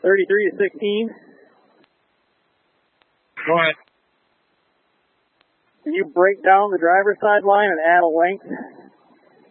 33 to 16. Go ahead. Can you break down the driver's side line and add a length